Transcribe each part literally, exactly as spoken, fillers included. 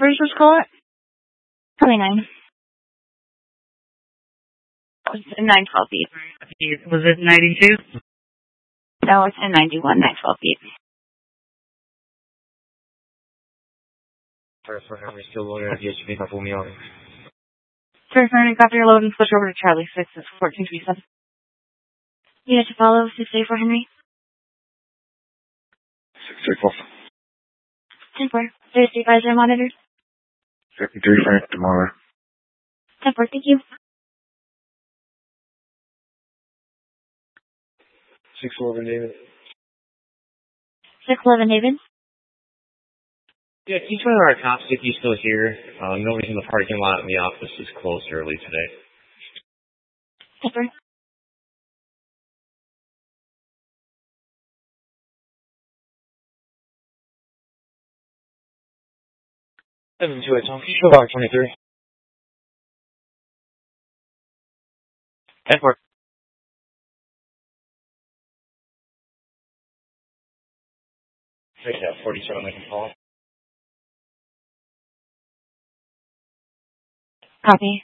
first was call it? twenty-nine. nine twelve feet. Was it ninety-two? No, it's in ninety-one, nine twelve feet. First for Henry, still loaded at the H P, full me out. First Henry, copy your load and switch over to Charlie, six is fourteen twenty-seven. Unit to follow, six eight four Henry. six three four. ten four. Thursday advisor monitored. fifty-three Frank, tomorrow. ten four, thank you. six eleven, David. six eleven, David. Yeah, can you tell our cops if he's still here? Uh, nobody's in the parking lot and the office is closed early today. ten four. seven two eight, Tom. Can you show about twenty-three? ten four. Take that, forty-seven, I can call. Copy.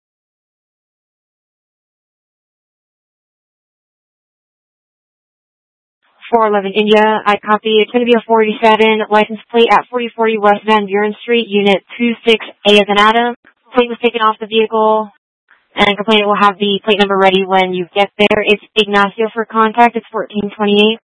four eleven India, I copy. It's going to be a forty-seven, license plate at forty forty West Van Buren Street, Unit two six A as an Adam. Plate was taken off the vehicle, and complainant will have the plate number ready when you get there. It's Ignacio for contact. It's fourteen twenty-eight.